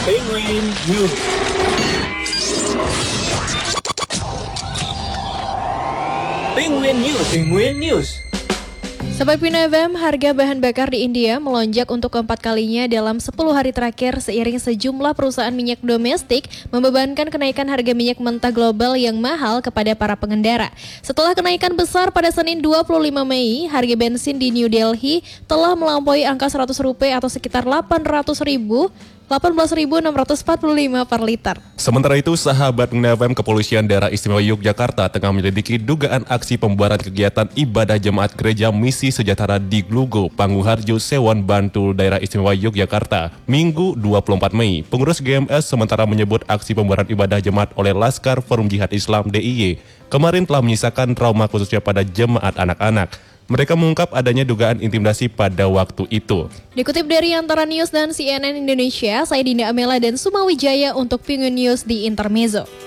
Penguin News. Penguin News. Penguin News. Sobat Pino FM, harga bahan bakar di India melonjak untuk keempat kalinya dalam 10 hari terakhir seiring sejumlah perusahaan minyak domestik membebankan kenaikan harga minyak mentah global yang mahal kepada para pengendara. Setelah kenaikan besar pada Senin 25 Mei, harga bensin di New Delhi telah melampaui angka Rp100 atau sekitar 18.645 per liter. Sementara itu, sahabat Pino FM, Kepolisian Daerah Istimewa Yogyakarta tengah menyelidiki dugaan aksi pembubaran kegiatan ibadah jemaat gereja Misi Sejahtera di Glugo, Pangguharjo, Sewon, Bantul, Daerah Istimewa Yogyakarta, Minggu 24 Mei. Pengurus GMS sementara menyebut aksi pembubaran ibadah jemaat oleh Laskar Forum Jihad Islam DIY kemarin telah menyisakan trauma khususnya pada jemaat anak-anak. Mereka mengungkap adanya dugaan intimidasi pada waktu itu. Dikutip dari Antara News dan CNN Indonesia, saya Dinda Amela dan Suma Wijaya untuk Penguin News di Intermezzo.